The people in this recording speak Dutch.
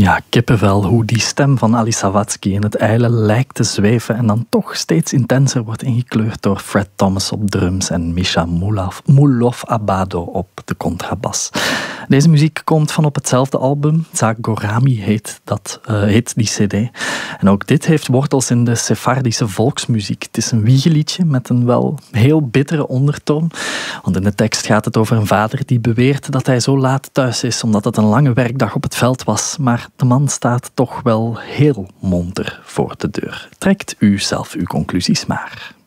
Ja, kippenvel, hoe die stem van Ali Sawatzki in het ijle lijkt te zweven en dan toch steeds intenser wordt ingekleurd door Fred Thomas op drums en Misha Mulov Abado op de contrabas. Deze muziek komt van op hetzelfde album. Zagorami heet die cd. En ook dit heeft wortels in de Sefardische volksmuziek. Het is een wiegeliedje met een wel heel bittere ondertoon. Want in de tekst gaat het over een vader die beweert dat hij zo laat thuis is omdat het een lange werkdag op het veld was. Maar de man staat toch wel heel monter voor de deur. Trekt u zelf uw conclusies maar.